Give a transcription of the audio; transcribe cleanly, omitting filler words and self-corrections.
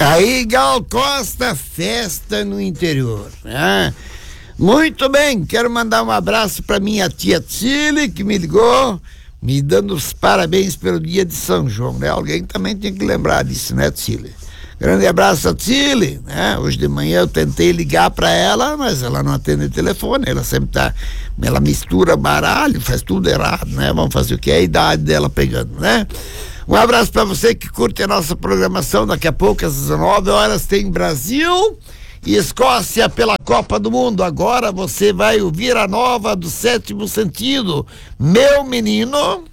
Aí, Gal Costa, festa no interior, né? Muito bem, quero mandar um abraço para minha tia Tile, que me ligou, me dando os parabéns pelo dia de São João, né? Alguém também tem que lembrar disso, né, Tile? Grande abraço a Tile, né? Hoje de manhã eu tentei ligar para ela, mas ela não atende o telefone, ela mistura baralho, faz tudo errado, né? Vamos fazer o que? É a idade dela pegando, né? Um abraço para você que curte a nossa programação. Daqui a pouco, às 19 horas, tem Brasil e Escócia pela Copa do Mundo. Agora você vai ouvir a nova do Sétimo Sentido, Meu Menino.